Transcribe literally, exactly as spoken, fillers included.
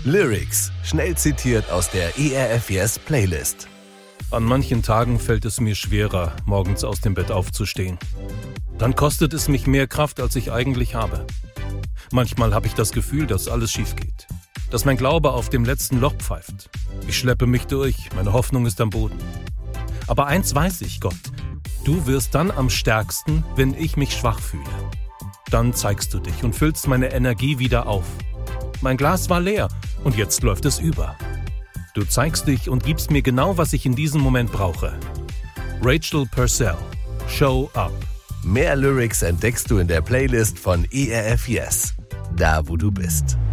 Lyrics, schnell zitiert aus der E R F Yes Playlist. An manchen Tagen fällt es mir schwerer, morgens aus dem Bett aufzustehen. Dann kostet es mich mehr Kraft, als ich eigentlich habe. Manchmal habe ich das Gefühl, dass alles schief geht. Dass mein Glaube auf dem letzten Loch pfeift. Ich schleppe mich durch, meine Hoffnung ist am Boden. Aber eins weiß ich, Gott. Du wirst dann am stärksten, wenn ich mich schwach fühle. Dann zeigst du dich und füllst meine Energie wieder auf. Mein Glas war leer und jetzt läuft es über. Du zeigst dich und gibst mir genau, was ich in diesem Moment brauche. Rachel Purcell, Show Up. Mehr Lyrics entdeckst du in der Playlist von E R F Yes, da wo du bist.